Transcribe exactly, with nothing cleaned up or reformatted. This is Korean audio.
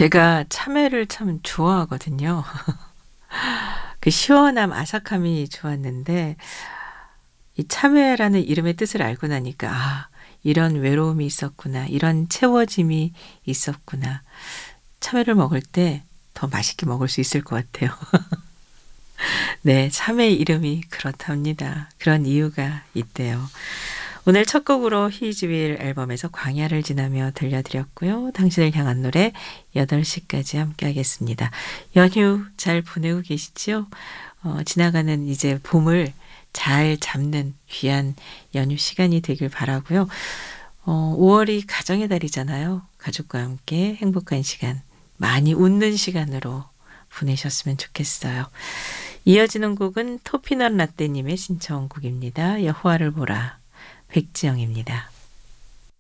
제가 참외를 참 좋아하거든요. 그 시원함, 아삭함이 좋았는데 이 참외라는 이름의 뜻을 알고 나니까 '아 이런 외로움이 있었구나. 이런 채워짐이 있었구나.' 참외를 먹을 때 더 맛있게 먹을 수 있을 것 같아요. 네. 참외 이름이 그렇답니다. 그런 이유가 있대요. 오늘 첫 곡으로 히즈윌 앨범에서 광야를 지나며 들려드렸고요. 당신을 향한 노래 여덟 시까지 함께하겠습니다. 연휴 잘 보내고 계시죠? 어 지나가는 이제 봄을 잘 잡는 귀한 연휴 시간이 되길 바라고요. 어 오월이 가정의 달이잖아요. 가족과 함께 행복한 시간, 많이 웃는 시간으로 보내셨으면 좋겠어요. 이어지는 곡은 토피넛 라떼 님의 신청곡입니다. 여호와를 보라. 백지영입니다.